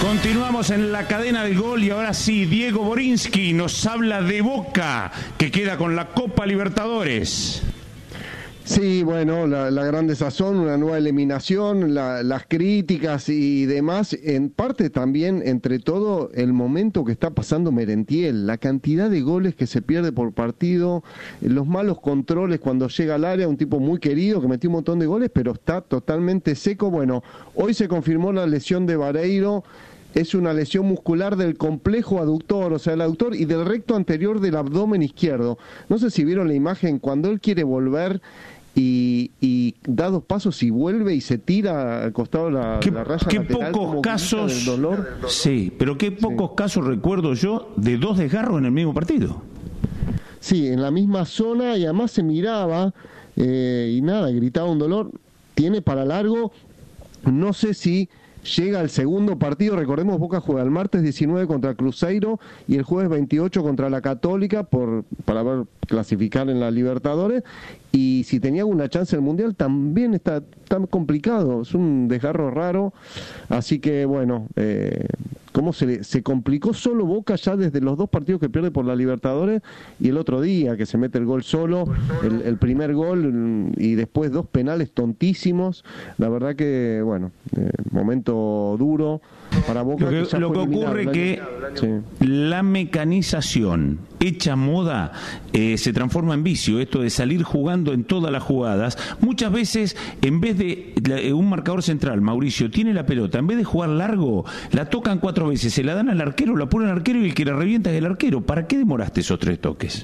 Continuamos en la cadena del gol y ahora sí, Diego Borinsky nos habla de Boca, que queda con la Copa Libertadores. Sí, bueno, la gran desazón, una nueva eliminación, las críticas y demás, en parte también, entre todo, el momento que está pasando Merentiel, la cantidad de goles que se pierde por partido, los malos controles cuando llega al área, un tipo muy querido que metió un montón de goles, pero está totalmente seco. Bueno, hoy se confirmó la lesión de Vareiro. Es una lesión muscular del complejo aductor, o sea, el aductor y del recto anterior del abdomen izquierdo. No sé si vieron la imagen, cuando él quiere volver y da 2 pasos y vuelve y se tira al costado de la raya qué lateral. Pocos casos, del dolor. Sí, pero qué pocos casos recuerdo yo de 2 desgarros en el mismo partido. Sí, en la misma zona y además se miraba y nada, gritaba un dolor. Tiene para largo, no sé si llega al segundo partido. Recordemos, Boca juega el martes 19 contra Cruzeiro y el jueves 28 contra la Católica para ver clasificar en la Libertadores, y si tenía alguna chance el Mundial también está tan complicado, es un desgarro raro, así que bueno, cómo se complicó solo Boca ya desde los 2 partidos que pierde por la Libertadores y el otro día que se mete el gol solo, el primer gol y después 2 penales tontísimos. La verdad que bueno, momento duro para Boca. Lo que ocurre que la mecanización hecha moda se transforma en vicio, esto de salir jugando en todas las jugadas. Muchas veces, en vez de un marcador central, Mauricio, tiene la pelota, en vez de jugar largo, la tocan 4 veces, se la dan al arquero, la ponen al arquero y el que la revienta es el arquero. ¿Para qué demoraste esos 3 toques?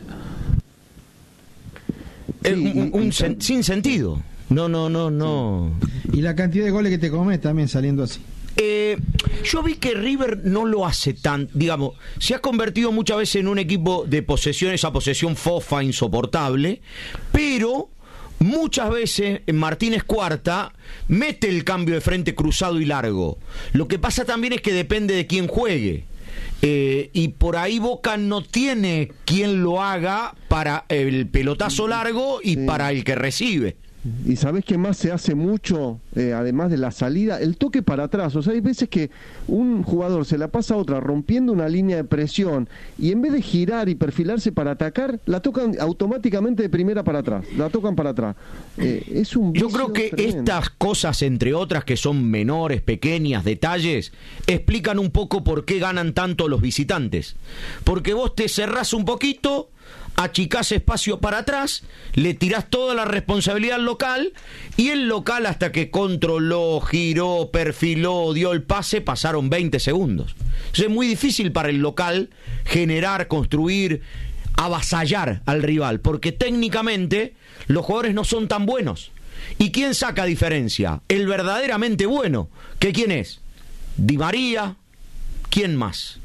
Sin sentido. No. Y la cantidad de goles que te comes también saliendo así. Yo vi que River no lo hace tan, digamos, se ha convertido muchas veces en un equipo de posesión, esa posesión fofa, insoportable, pero muchas veces Martínez Cuarta mete el cambio de frente cruzado y largo. Lo que pasa también es que depende de quién juegue. Y por ahí Boca no tiene quien lo haga para el pelotazo largo y para el que recibe. Y sabés que más se hace mucho, además de la salida, el toque para atrás. O sea, hay veces que un jugador se la pasa a otra rompiendo una línea de presión y en vez de girar y perfilarse para atacar, la tocan automáticamente de primera para atrás, la tocan para atrás. Es un Yo creo que tremendo. Estas cosas, entre otras que son menores, pequeñas, detalles, explican un poco por qué ganan tanto los visitantes. Porque vos te cerrás un poquito, achicás espacio para atrás, le tirás toda la responsabilidad al local, y el local, hasta que controló, giró, perfiló, dio el pase, pasaron 20 segundos. Entonces es muy difícil para el local generar, construir, avasallar al rival, porque técnicamente los jugadores no son tan buenos. ¿Y quién saca diferencia? El verdaderamente bueno. ¿Que quién es? Di María. ¿Quién más?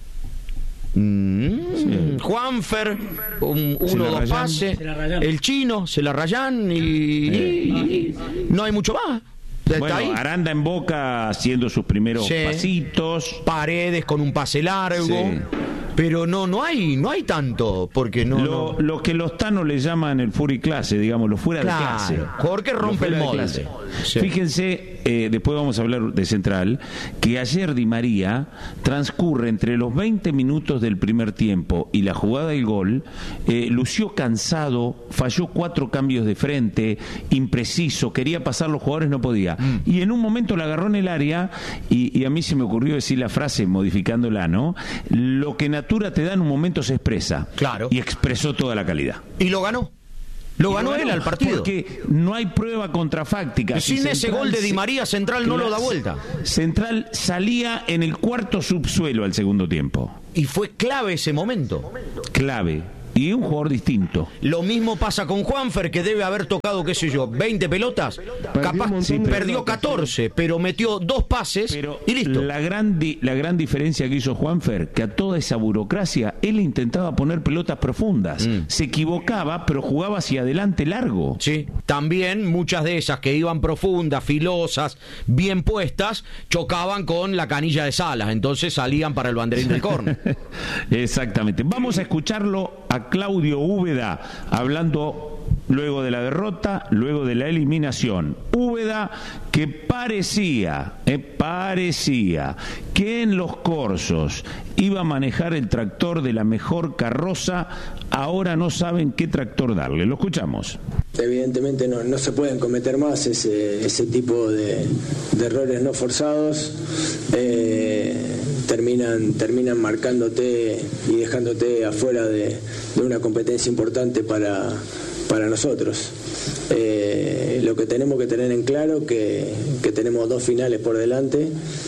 Juanfer, uno o 2 pases, el chino, Celarrayán y no hay mucho más. Bueno, ahí. Aranda en Boca haciendo sus primeros pasitos. Paredes con un pase largo. Pero no hay tanto, porque lo que los tanos le llaman el fuera y clase, digamos, lo fuera de clase. Jorge rompe el molde. Sí. Fíjense, después vamos a hablar de Central, que ayer Di María transcurre entre los 20 minutos del primer tiempo y la jugada del gol, lució cansado, falló 4 cambios de frente, impreciso, quería pasar los jugadores, no podía. Y en un momento la agarró en el área y a mí se me ocurrió decir la frase modificándola, ¿no? Lo que Natura te da en un momento se expresa. Claro. Y expresó toda la calidad. Y lo ganó. Lo ganó él al partido. Porque no hay prueba contrafáctica. Sin ese gol de Di María, Central no lo da vuelta. Central salía en el 4º subsuelo al segundo tiempo. Y fue clave ese momento. Clave. Y un jugador distinto. Lo mismo pasa con Juanfer, que debe haber tocado, qué sé yo, 20 pelotas. Perdió 14, pero metió 2 pases y listo. La gran diferencia que hizo Juanfer, que a toda esa burocracia, él intentaba poner pelotas profundas. Se equivocaba, pero jugaba hacia adelante largo. Sí, también muchas de esas que iban profundas, filosas, bien puestas, chocaban con la canilla de Salas, entonces salían para el banderín del córner. Exactamente. Vamos a escucharlo a Claudio Úbeda hablando luego de la derrota, luego de la eliminación. Úbeda, que parecía que en los corsos iba a manejar el tractor de la mejor carroza, ahora no saben qué tractor darle. Lo escuchamos. Evidentemente no se pueden cometer más ese tipo de errores no forzados. Terminan marcándote y dejándote afuera de una competencia importante para nosotros. Lo que tenemos que tener en claro que tenemos 2 finales por delante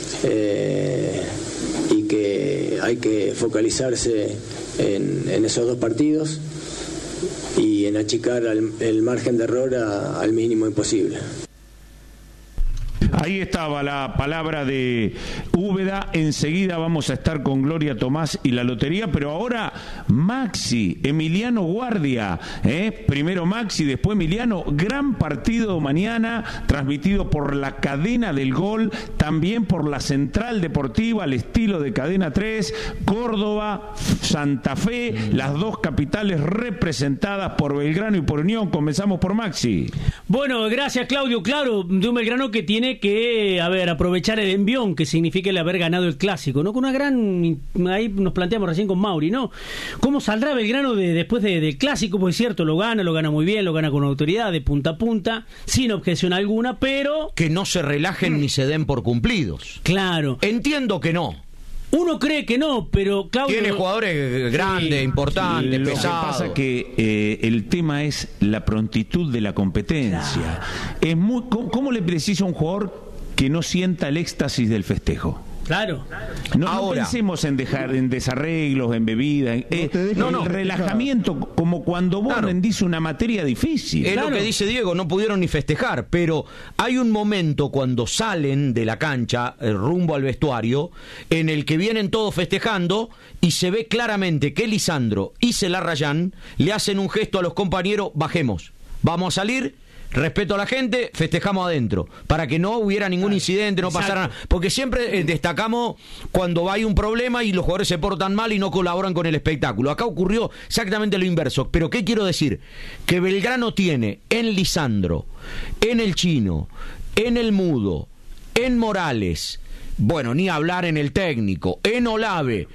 y que hay que focalizarse en esos 2 partidos y en achicar el margen de error al mínimo imposible. Ahí estaba la palabra de Úbeda. Enseguida vamos a estar con Gloria Tomás y la lotería, pero ahora Maxi, Emiliano Guardia, primero Maxi, después Emiliano. Gran partido mañana, transmitido por la cadena del Gol, también por la Central Deportiva, al estilo de Cadena 3, Córdoba, Santa Fe, las 2 capitales representadas por Belgrano y por Unión. Comenzamos por Maxi. Bueno, gracias Claudio. Claro, de un Belgrano que tiene que aprovechar el envión que significa el haber ganado el clásico, ¿no? Con una gran, ahí nos planteamos recién con Mauri, ¿no? ¿Cómo saldrá Belgrano después del clásico? Pues es cierto, lo gana muy bien, lo gana con autoridad, de punta a punta, sin objeción alguna, pero que no se relajen ni se den por cumplidos. Claro. Entiendo que no. Uno cree que no, pero Claudio... Tiene jugadores grandes, importantes, lo pesados. Lo que pasa que el tema es la prontitud de la competencia. Claro. Es muy, ¿cómo le precisa a un jugador que no sienta el éxtasis del festejo? Claro. No pensemos en desarreglos, en bebidas. El relajamiento, como cuando vos rendís una materia difícil. Es lo que dice Diego, no pudieron ni festejar, pero hay un momento cuando salen de la cancha, rumbo al vestuario, en el que vienen todos festejando y se ve claramente que Lisandro y Celarrayán le hacen un gesto a los compañeros: bajemos, vamos a salir. Respeto a la gente, festejamos adentro, para que no hubiera ningún incidente, no pasara nada. Porque siempre destacamos cuando hay un problema y los jugadores se portan mal y no colaboran con el espectáculo. Acá ocurrió exactamente lo inverso. Pero ¿qué quiero decir? Que Belgrano tiene en Lisandro, en el Chino, en el Mudo, en Morales, bueno, ni hablar en el técnico, en Olave,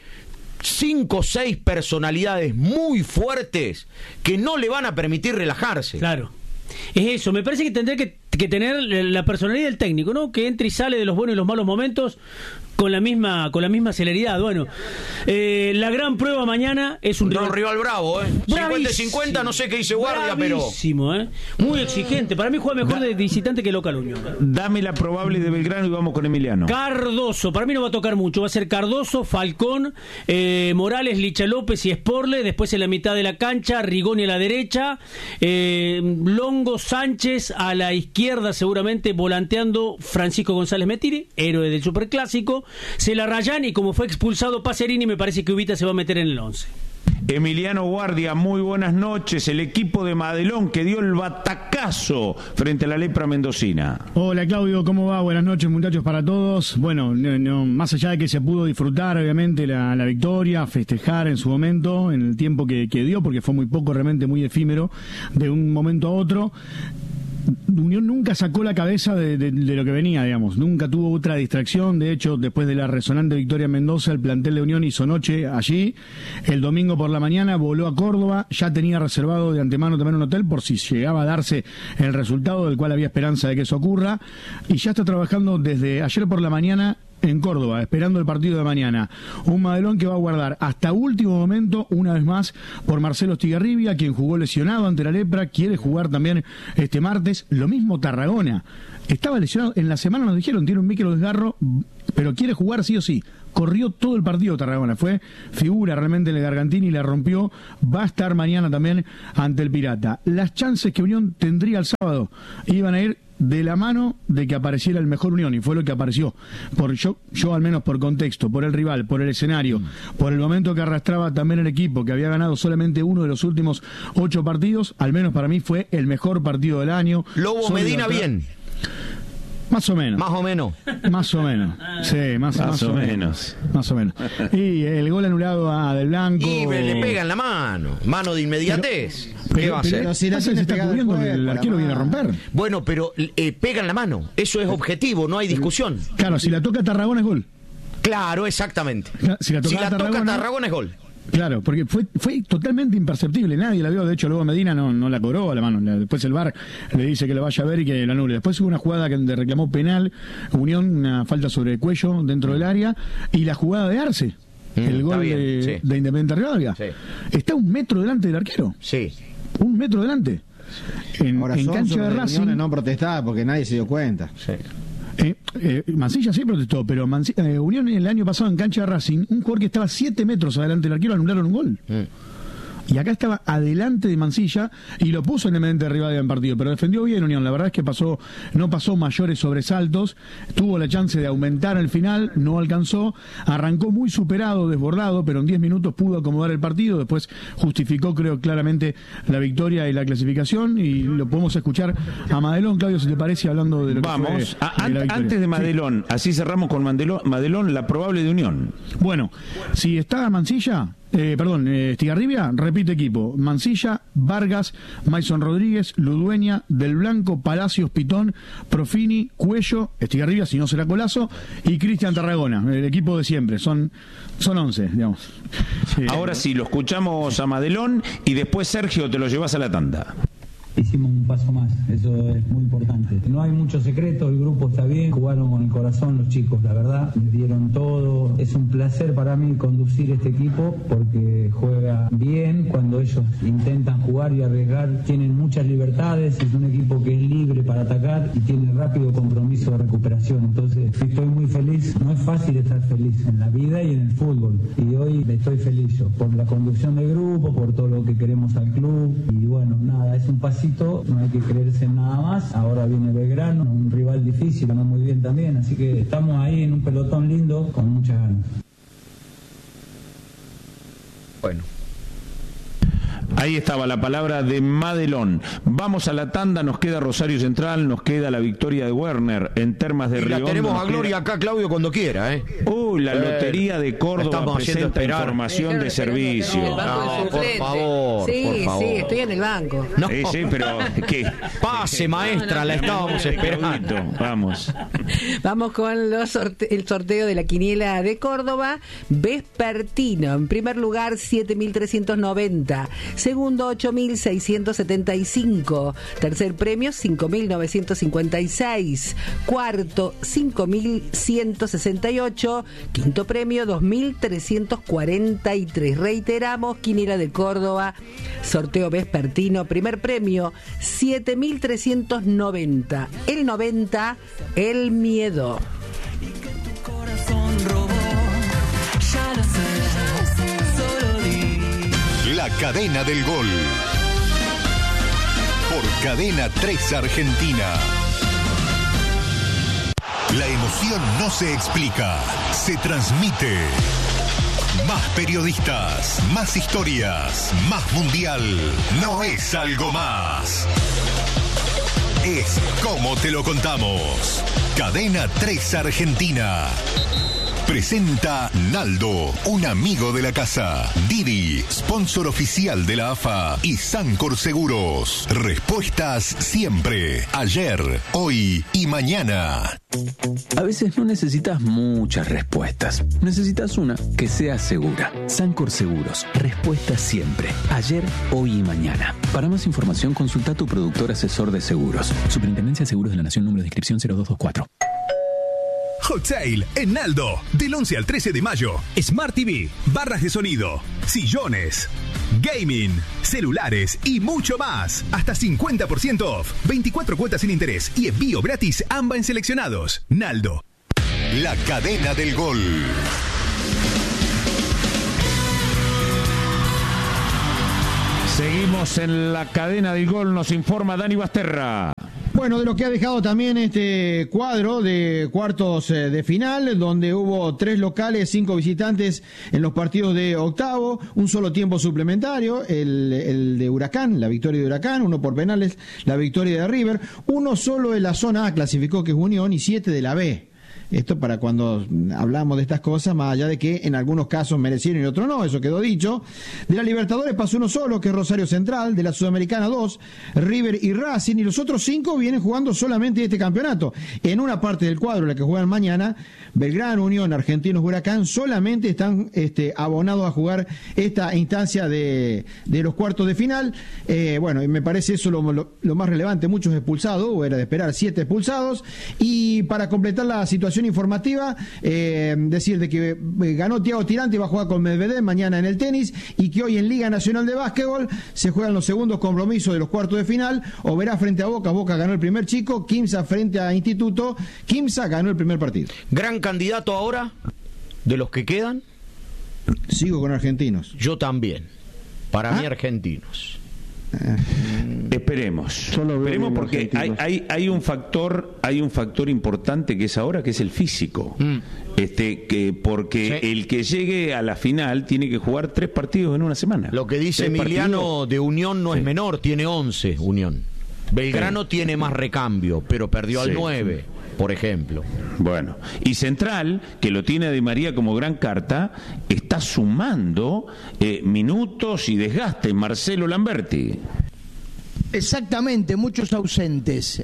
5 o 6 personalidades muy fuertes que no le van a permitir relajarse. Claro. Es eso, me parece que tendría que tener la personalidad del técnico, ¿no? Que entre y sale de los buenos y los malos momentos con la misma celeridad. Bueno, la gran prueba mañana es un rival bravo, 50-50, no sé qué dice Guardia, bravísimo, muy exigente. Para mí juega mejor de visitante que local Unión. Dame la probable de Belgrano y vamos con Emiliano. Cardoso, para mí no va a tocar mucho, va a ser Cardoso, Falcón, Morales, Licha López y Sporle, después en la mitad de la cancha, Rigoni a la derecha, Longo, Sánchez a la izquierda, seguramente volanteando Francisco González Metiri, héroe del Superclásico, Celarrayán, y como fue expulsado Pacerini, me parece que Ubita se va a meter en el 11. Emiliano Guardia, muy buenas noches. El equipo de Madelón que dio el batacazo frente a la Lepra mendocina. Hola Claudio, ¿cómo va? Buenas noches muchachos para todos. Bueno, más allá de que se pudo disfrutar obviamente la victoria, festejar en su momento, en el tiempo que dio, porque fue muy poco, realmente muy efímero, de un momento a otro. Unión nunca sacó la cabeza de lo que venía, digamos, nunca tuvo otra distracción. De hecho, después de la resonante victoria en Mendoza, el plantel de Unión hizo noche allí. El domingo por la mañana voló a Córdoba, ya tenía reservado de antemano también un hotel por si llegaba a darse el resultado, del cual había esperanza de que eso ocurra, y ya está trabajando desde ayer por la mañana en Córdoba, esperando el partido de mañana. Un Madelón que va a guardar hasta último momento, una vez más, por Marcelo Estigarribia, quien jugó lesionado ante la Lepra, quiere jugar también este martes. Lo mismo Tarragona, estaba lesionado, en la semana nos dijeron, tiene un micro desgarro, pero quiere jugar sí o sí. Corrió todo el partido Tarragona, fue figura realmente en el Gargantini y la rompió. Va a estar mañana también ante el Pirata. Las chances que Unión tendría el sábado iban a ir de la mano de que apareciera el mejor Unión, y fue lo que apareció. Yo al menos por contexto, por el rival, por el escenario, por el momento que arrastraba también el equipo, que había ganado solamente uno de los últimos 8 partidos, al menos para mí fue el mejor partido del año. Lobo Medina bien. Más o menos. Más o menos. Más o menos. Sí, más o menos. Más o menos. Y el gol anulado a Del Blanco. Y le pega en la mano. Mano de inmediatez. ¿Qué va a hacer? Pero si la se tiene está pegada cubriendo al que el cuerpo, arquero la viene a mano. romper. Bueno, pero pega en la mano. Eso es objetivo, no hay discusión. Claro, si la toca Tarragona es gol. Claro, exactamente. Si la toca Tarragona es gol. Claro, porque fue totalmente imperceptible, nadie la vio, de hecho luego Medina no la cobró a la mano, después el VAR le dice que lo vaya a ver y que la anule. Después hubo una jugada que reclamó penal, Unión, una falta sobre el cuello dentro del área, y la jugada de Arce, el gol de Independiente Rivadavia, está 1 metro delante del arquero. Sí. 1 metro delante. En cancha de Racing no protestaba porque nadie se dio cuenta. Sí. Mansilla sí protestó, pero Unión el año pasado en cancha de Racing, un jugador que estaba 7 metros adelante del arquero, anularon un gol. Y acá estaba adelante de Mansilla y lo puso en Independiente Rivadavia en partido, pero defendió bien Unión. La verdad es que no pasó mayores sobresaltos, tuvo la chance de aumentar al final, no alcanzó, arrancó muy superado, desbordado, pero en 10 minutos pudo acomodar el partido, después justificó, creo, claramente la victoria y la clasificación, y lo podemos escuchar a Madelón. Claudio, si te parece, hablando de lo que vamos, fue la antes de Madelón, así cerramos con Madelón, la probable de Unión. Bueno, si está Mansilla... Estigarribia, repite equipo: Mansilla, Vargas, Maison Rodríguez, Ludueña, Del Blanco, Palacios, Pitón, Profini, Cuello, Estigarribia, si no será Colazo, y Cristian Tarragona, el equipo de siempre. Son 11, digamos. Ahora sí, lo escuchamos a Madelón y después, Sergio, te lo llevas a la tanda. Hicimos un paso más, eso es muy importante. No hay mucho secreto, el grupo está bien, jugaron con el corazón los chicos, la verdad, me dieron todo. Es un placer para mí conducir este equipo porque juega bien cuando ellos intentan jugar y arriesgar, tienen muchas libertades, es un equipo que es libre para atacar y tiene rápido compromiso de recuperación. Entonces estoy muy feliz, no es fácil estar feliz en la vida y en el fútbol, y hoy estoy feliz yo por la conducción del grupo, por todo lo que queremos al club, y bueno, nada, es un pasito. No hay que creerse en nada más. Ahora viene Belgrano, un rival difícil, ganó muy bien también, así que estamos ahí en un pelotón lindo con muchas ganas. Bueno, ahí estaba la palabra de Madelón. Vamos a la tanda, nos queda Rosario Central, nos queda la victoria de Werner en Termas de Río. La tenemos a Gloria acá, Claudio, cuando quiera, ¿eh? La Lotería de Córdoba presenta información de servicio. Por favor. Sí, por favor. sí, estoy en el banco. No. Sí, pero ¿qué? Pase, maestra, la estábamos esperando. Vamos. Vamos con el sorteo de la quiniela de Córdoba vespertino. En primer lugar, 7.390. Segundo, 8.675. Tercer premio, 5.956. Cuarto, 5.168. Quinto premio, 2.343. Reiteramos, quiniela de Córdoba, sorteo vespertino. Primer premio, 7.390. El 90, el miedo. La cadena del gol. Por Cadena 3 Argentina. La emoción no se explica, se transmite. Más periodistas, más historias, más mundial. No es algo más. Es como te lo contamos. Cadena 3 Argentina. Presenta Naldo, un amigo de la casa. Didi, sponsor oficial de la AFA. Y Sancor Seguros. Respuestas siempre. Ayer, hoy y mañana. A veces no necesitas muchas respuestas. Necesitas una que sea segura. Sancor Seguros. Respuestas siempre. Ayer, hoy y mañana. Para más información, consulta a tu productor asesor de seguros. Superintendencia de Seguros de la Nación, número de inscripción 0224. Hot Sale en Naldo, del 11 al 13 de mayo. Smart TV, barras de sonido, sillones, gaming, celulares y mucho más. Hasta 50% off, 24 cuotas sin interés y envío gratis AMBA en seleccionados. Naldo. La cadena del gol. Seguimos en la cadena del gol, nos informa Dani Basterra. Bueno, de lo que ha dejado también este cuadro de cuartos de final, donde hubo 3 locales, 5 visitantes en los partidos de octavo, un solo tiempo suplementario, el de Huracán, la victoria de Huracán, 1 por penales, la victoria de River, 1 solo en la zona A clasificó, que es Unión, y 7 de la B. Esto para cuando hablamos de estas cosas, más allá de que en algunos casos merecieron y otros no, eso quedó dicho. De la Libertadores pasó 1 solo, que es Rosario Central. De la Sudamericana 2, River y Racing. Y los otros 5 vienen jugando solamente este campeonato. En una parte del cuadro, la que juegan mañana, Belgrano, Unión, Argentinos, Huracán, solamente están abonados a jugar esta instancia de los cuartos de final. Bueno, y me parece eso lo más relevante. Muchos expulsados, o era de esperar 7 expulsados. Y para completar la situación informativa, decir de que ganó Thiago Tirante y va a jugar con Medvedev mañana en el tenis, y que hoy en Liga Nacional de Básquetbol se juegan los segundos compromisos de los cuartos de final. Oberá frente a Boca, Boca ganó el primer chico. Quimsa frente a Instituto, Quimsa ganó el primer partido. Gran candidato ahora de los que quedan. Sigo con Argentinos. Yo también. Para mí, Argentinos. Esperemos porque hay un factor importante que es ahora, que es el físico. Porque el que llegue a la final tiene que jugar 3 partidos en una semana. Lo que dice Emiliano de Unión no es menor, tiene 11 Unión. Belgrano tiene más recambio, pero perdió al 9, por ejemplo. Bueno, y Central, que lo tiene a Di María como gran carta, está sumando minutos y desgaste. Marcelo Lamberti. Exactamente, muchos ausentes.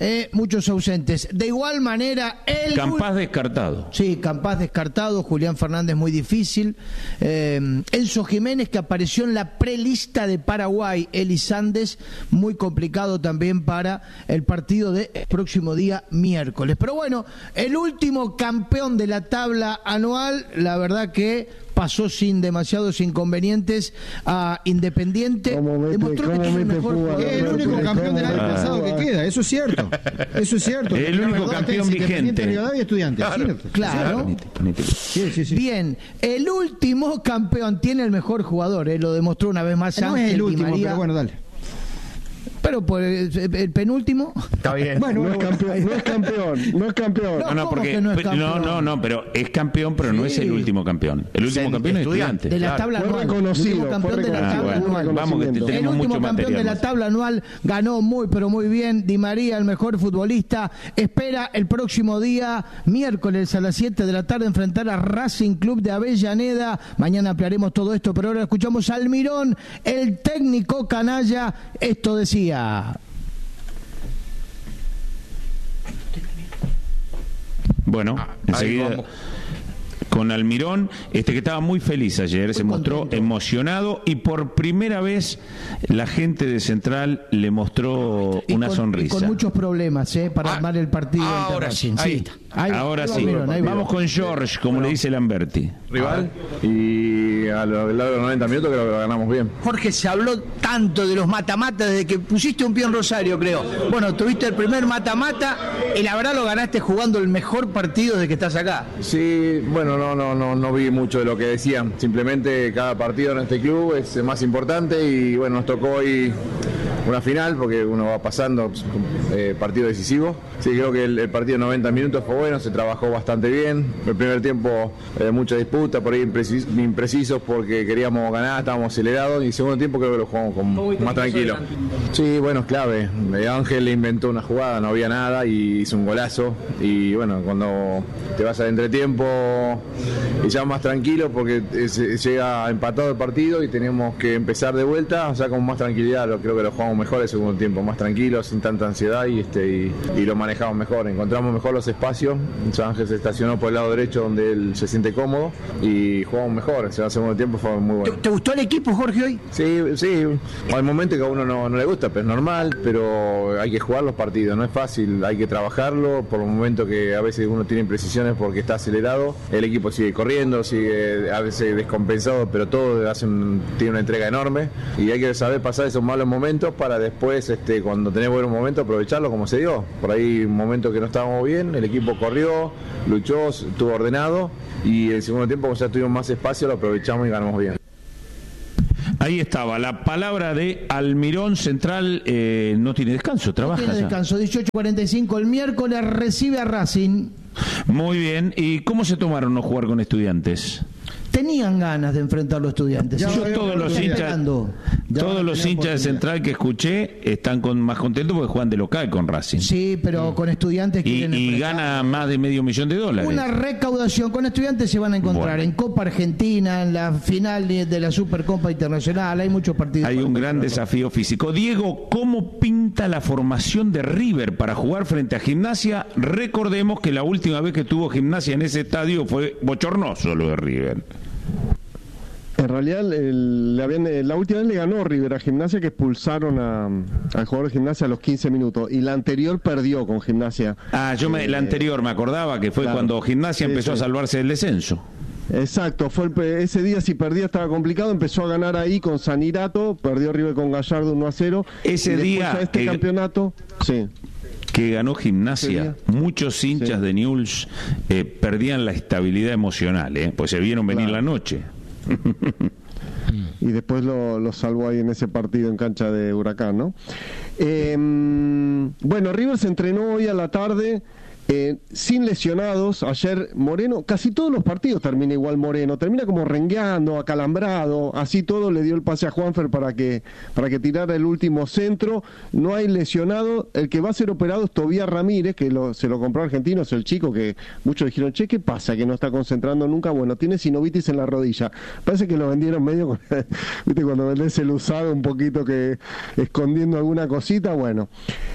De igual manera, Campaz descartado. Sí, Campaz descartado. Julián Fernández muy difícil. Enzo Jiménez, que apareció en la prelista de Paraguay. Eli Sandes, muy complicado también para el partido del próximo día miércoles. Pero bueno, el último campeón de la tabla anual, la verdad que pasó sin demasiados inconvenientes a Independiente. Demostró que tiene el mejor jugador. Es el único campeón del año pasado que queda, eso es cierto. El único campeón vigente. Claro. Sí. Bien, el último campeón tiene el mejor jugador, lo demostró una vez más. No es el último, pero bueno, dale. Pero por el penúltimo. Está bien. Bueno, no es campeón. No, porque no, pero es campeón, pero no es el último campeón. El último campeón es Estudiante. De la tabla anual. El último campeón de la tabla anual. Vamos, que tenemos mucho material. El último campeón de la tabla anual ganó muy, pero muy bien. Di María, el mejor futbolista, espera el próximo día, miércoles a las 7 de la tarde, enfrentar a Racing Club de Avellaneda. Mañana ampliaremos todo esto, pero ahora escuchamos a Almirón, el técnico canalla. Esto decía. Bueno, enseguida con Almirón, que estaba muy feliz ayer, se mostró emocionado, y por primera vez la gente de Central le mostró una sonrisa. Y con muchos problemas para armar el partido. Ahora sí, ahí está. Ahora sí. Vamos con George, como le dice Lamberti. Rival, y a lo largo de los 90 minutos creo que lo ganamos bien. Jorge, se habló tanto de los mata-mata desde que pusiste un pie en Rosario, creo. Bueno, tuviste el primer mata-mata y la verdad lo ganaste jugando el mejor partido desde que estás acá. Sí, bueno, no vi mucho de lo que decían. Simplemente cada partido en este club es más importante y bueno, nos tocó hoy una final porque uno va pasando partido decisivo. Sí, creo que el partido de 90 minutos fue bueno, se trabajó bastante bien. El primer tiempo mucha disputa, por ahí imprecisos porque queríamos ganar, estábamos acelerados, y el segundo tiempo creo que lo jugamos más tranquilo. Sí, bueno, es clave. Ángel inventó una jugada, no había nada y hizo un golazo, y bueno, cuando te vas al entretiempo y ya más tranquilo porque llega empatado el partido y tenemos que empezar de vuelta, o sea, con más tranquilidad. Creo que lo jugamos mejor el segundo tiempo, más tranquilo, sin tanta ansiedad, y lo manejamos mejor, encontramos mejor los espacios. Ángel se estacionó por el lado derecho donde él se siente cómodo y jugamos mejor. El segundo tiempo fue muy bueno. ¿Te gustó el equipo, Jorge, hoy? Sí, hay momentos que a uno no le gusta, pero es normal, pero hay que jugar los partidos, no es fácil, hay que trabajarlo. Por los momentos que a veces uno tiene imprecisiones porque está acelerado, el equipo sigue corriendo, sigue a veces descompensado, pero todo tiene una entrega enorme, y hay que saber pasar esos malos momentos para después, cuando tenés buenos momentos, aprovecharlo como se dio. Por ahí un momento que no estábamos bien, el equipo corrió, luchó, estuvo ordenado, y el segundo tiempo, como ya tuvimos más espacio, lo aprovechamos y ganamos bien. Ahí estaba la palabra de Almirón. Central no tiene descanso, trabaja. No tiene descanso, 18:45 el miércoles, recibe a Racing. Muy bien, ¿y cómo se tomaron no jugar con Estudiantes? Tenían ganas de enfrentar a los Estudiantes. Yo todos los hinchas de Central que escuché están más contentos porque juegan de local con Racing. Sí, pero con Estudiantes quieren y gana más de $500,000. Una recaudación con Estudiantes se van a encontrar en Copa Argentina, en la final de la Supercopa Internacional. Hay muchos partidos. Hay un gran desafío físico. Diego, ¿cómo pinta la formación de River para jugar frente a Gimnasia? Recordemos que la última vez que tuvo Gimnasia en ese estadio fue bochornoso lo de River. En realidad, la última vez le ganó River a Gimnasia, que expulsaron al jugador de Gimnasia a los 15 minutos. Y la anterior perdió con Gimnasia. La anterior me acordaba que fue cuando Gimnasia empezó a salvarse del descenso. Exacto, ese día si perdía estaba complicado, empezó a ganar ahí con Sanirato, perdió River con Gallardo 1-0. Ese día campeonato, sí. Que ganó Gimnasia, muchos hinchas de Newell's perdían la estabilidad emocional, pues se vieron venir la noche. Y después lo salvó ahí en ese partido en cancha de Huracán, ¿no? Bueno, River se entrenó hoy a la tarde sin lesionados. Ayer Moreno, casi todos los partidos termina igual Moreno, termina como rengueando, acalambrado, así todo. Le dio el pase a Juanfer para que tirara el último centro. No hay lesionado. El que va a ser operado es Tobías Ramírez, que se lo compró Argentino, es el chico que muchos dijeron, che, ¿qué pasa? Que no está concentrando nunca. Bueno, tiene sinovitis en la rodilla. Parece que lo vendieron medio, viste, cuando vendés el usado un poquito que escondiendo alguna cosita. Bueno,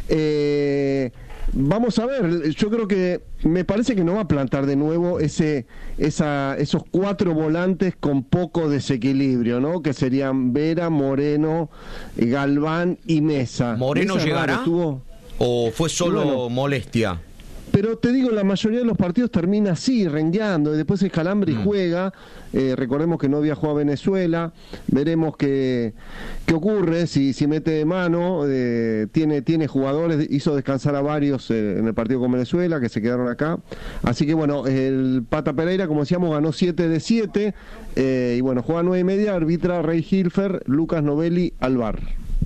vamos a ver, yo creo que me parece que no va a plantar de nuevo esos 4 volantes con poco desequilibrio, ¿no? Que serían Vera, Moreno, Galván y Mesa. ¿Moreno llegará? ¿O fue solo molestia? Pero te digo, la mayoría de los partidos termina así, rengueando, y después Escalambri juega. Recordemos que no viajó a Venezuela. Veremos qué ocurre si mete de mano. Tiene jugadores, hizo descansar a varios en el partido con Venezuela, que se quedaron acá. Así que bueno, el Pata Pereira, como decíamos, ganó 7 de 7. Y bueno, juega 9:30, arbitra Rey Hilfer, Lucas Novelli al VAR.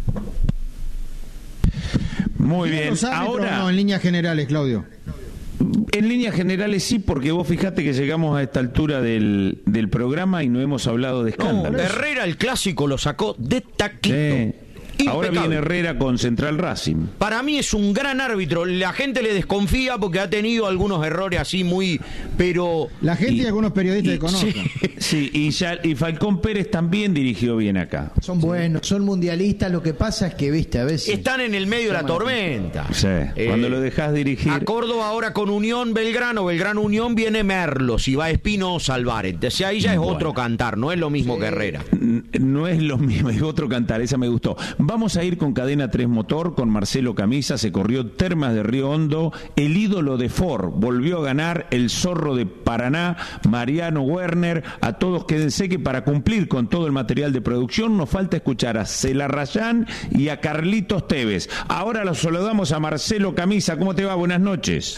Muy bien. Ahora, no, en líneas generales, Claudio. En líneas generales sí, porque vos fijate que llegamos a esta altura del programa y no hemos hablado de escándalos. Herrera, el clásico, lo sacó de taquito. Ahora viene Herrera con Central Racing. Para mí es un gran árbitro. La gente le desconfía porque ha tenido algunos errores así pero la gente y algunos periodistas conocen. Sí, y Falcón Pérez también dirigió bien acá. Son buenos, son mundialistas. Lo que pasa es que, viste, a veces están en el medio de la tormenta. Sí, cuando lo dejás dirigir. A Córdoba ahora con Unión Belgrano Unión, viene Merlos y va Espino Salvar. Entonces ahí ya es otro cantar, no es lo mismo que Herrera. No es lo mismo, es otro cantar, esa me gustó. Vamos a ir con Cadena 3 Motor, con Marcelo Camisa. Se corrió Termas de Río Hondo. El ídolo de Ford volvió a ganar, el zorro de Paraná, Mariano Werner. A todos quédense que para cumplir con todo el material de producción nos falta escuchar a Celarrayán y a Carlitos Tevez. Ahora los saludamos a Marcelo Camisa. ¿Cómo te va? Buenas noches.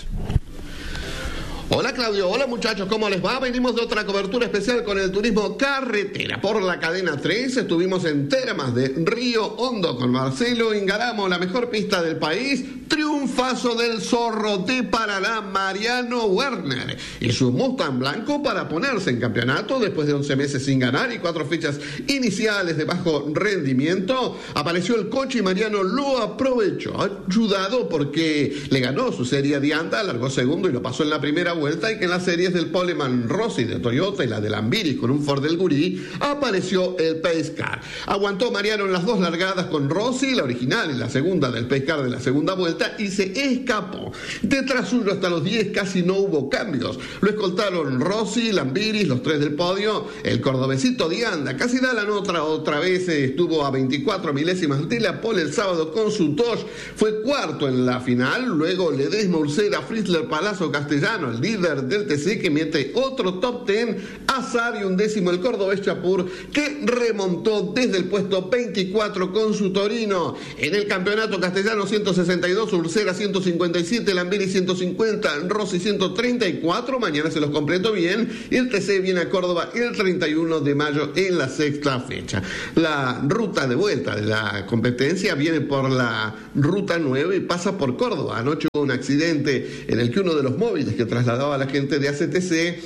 Hola Claudio, hola muchachos, ¿cómo les va? Venimos de otra cobertura especial con el turismo carretera por la cadena 3. Estuvimos en Termas de Río Hondo con Marcelo Ingaramo, la mejor pista del país. Triunfazo del zorro de Paraná, Mariano Werner, y su Mustang blanco para ponerse en campeonato después de 11 meses sin ganar y 4 fechas iniciales de bajo rendimiento. Apareció el coche y Mariano lo aprovechó, ayudado porque le ganó su serie de anda, largó segundo y lo pasó en la primera vuelta, y que en las series del Poleman Rossi de Toyota y la del Ambiris con un Ford del Gurí apareció el Pace Car. Aguantó Mariano en las 2 largadas con Rossi, la original y la segunda del Pace Car de la segunda vuelta, y se escapó. Detrás suyo hasta los 10 casi no hubo cambios. Lo escoltaron Rossi, Lambiris, los 3 del podio, el cordobesito Dianda, casi da la nota otra vez, estuvo a 24 milésimas de la pole el sábado con su Dodge, fue cuarto en la final. Luego Ledesma, Ursera, Fritzler, Palazzo, Castellano, el líder del TC, que mete otro top 10, Azar, y 11º el cordobés Chapur, que remontó desde el puesto 24 con su Torino. En el campeonato castellano 162 ganó Surcera 157, Lamberi 150, Rossi 134. Mañana se los completo bien. Y el TC viene a Córdoba el 31 de mayo en la sexta fecha. La ruta de vuelta de la competencia viene por la ruta 9 y pasa por Córdoba. Anoche hubo un accidente en el que uno de los móviles que trasladaba a la gente de ACTC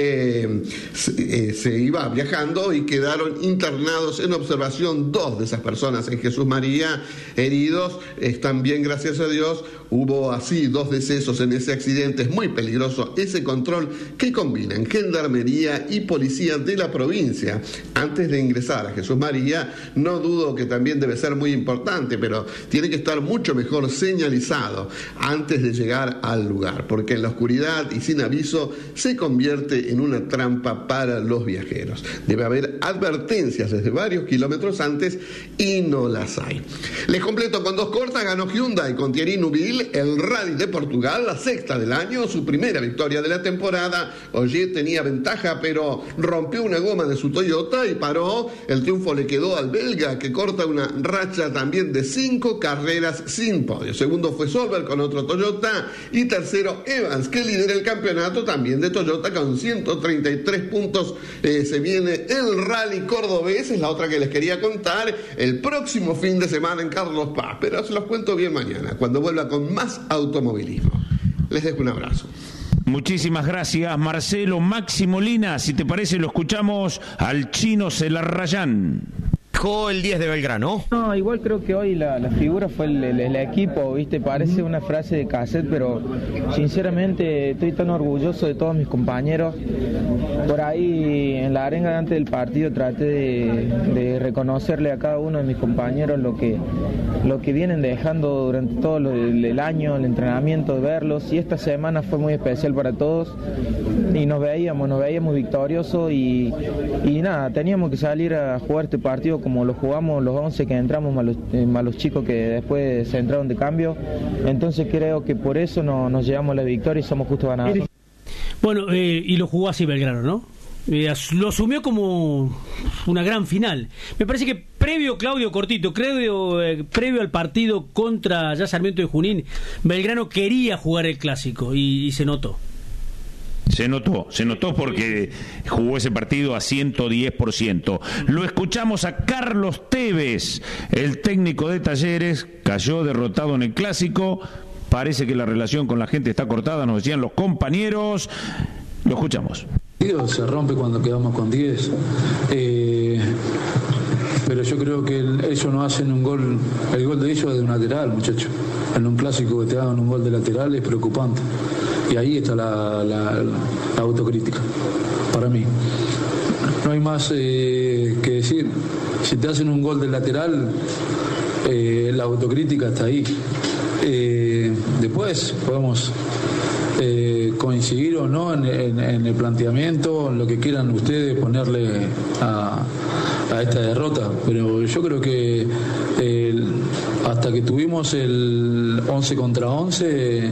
se iba viajando y quedaron internados en observación 2 de esas personas en Jesús María, heridos, están bien, gracias a Dios. Hubo así 2 decesos en ese accidente. Es muy peligroso ese control que combinan gendarmería y policía de la provincia antes de ingresar a Jesús María. No dudo que también debe ser muy importante, pero tiene que estar mucho mejor señalizado antes de llegar al lugar, porque en la oscuridad y sin aviso se convierte en una trampa para los viajeros. Debe haber advertencias desde varios kilómetros antes y no las hay. Les completo con 2 cortas. Ganó Hyundai con Thierry Neuville el Rally de Portugal, la sexta del año, su primera victoria de la temporada. Ogier tenía ventaja, pero rompió una goma de su Toyota y paró. El triunfo le quedó al belga, que corta una racha también de 5 carreras sin podio. Segundo fue Solberg con otro Toyota y tercero Evans, que lidera el campeonato también de Toyota con 133 puntos. Se viene el Rally cordobés, es la otra que les quería contar, el próximo fin de semana en Carlos Paz, pero se los cuento bien mañana, cuando vuelva con más automovilismo. Les dejo un abrazo. Muchísimas gracias, Marcelo. Máximo Lina, si te parece, lo escuchamos al chino Celarrayán. El 10 de Belgrano. No, igual creo que hoy la figura fue el equipo, ¿viste? Parece una frase de cassette, pero sinceramente estoy tan orgulloso de todos mis compañeros. Por ahí en la arenga antes del partido traté de reconocerle a cada uno de mis compañeros lo que vienen dejando durante todo el año, el entrenamiento, de verlos, y esta semana fue muy especial para todos y nos veíamos victoriosos y nada, teníamos que salir a jugar este partido como lo jugamos los 11 que entramos, más los chicos que después se entraron de cambio. Entonces creo que por eso nos llevamos la victoria y somos justos ganadores. Bueno, y lo jugó así Belgrano, ¿no? Lo asumió como una gran final. Me parece que previo, Claudio, cortito, previo al partido contra ya Sarmiento de Junín, Belgrano quería jugar el clásico y se notó. Se notó porque jugó ese partido a 110%. Lo escuchamos a Carlos Tevez, el técnico de Talleres, cayó derrotado en el clásico. Parece que la relación con la gente está cortada, nos decían los compañeros. Lo escuchamos. Se rompe cuando quedamos con 10. Pero yo creo que ellos no hacen un gol, el gol de ellos es de un lateral, muchachos. En un clásico que te hagan un gol de lateral es preocupante. Y ahí está la autocrítica, para mí. No hay más que decir. Si te hacen un gol de lateral, la autocrítica está ahí. Después podemos coincidir o no en el planteamiento, en lo que quieran ustedes ponerle a esta derrota, pero yo creo que hasta que tuvimos el 11 contra 11,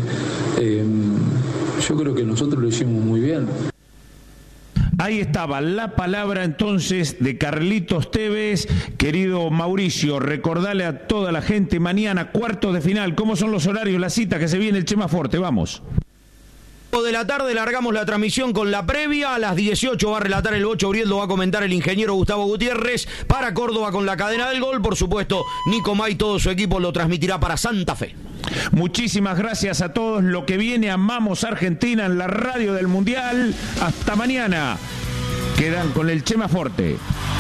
yo creo que nosotros lo hicimos muy bien. Ahí estaba la palabra entonces de Carlitos Tevez. Querido Mauricio, recordale a toda la gente mañana, cuartos de final, ¿cómo son los horarios, la cita que se viene el Chema Forte? Vamos. De la tarde largamos la transmisión con la previa. A las 18 va a relatar el Bocho Uriel, lo va a comentar el ingeniero Gustavo Gutiérrez. Para Córdoba con la cadena del gol, por supuesto, Nico May y todo su equipo lo transmitirá para Santa Fe. Muchísimas gracias a todos. Lo que viene, amamos Argentina en la radio del Mundial. Hasta mañana. Quedan con el Chema Forte.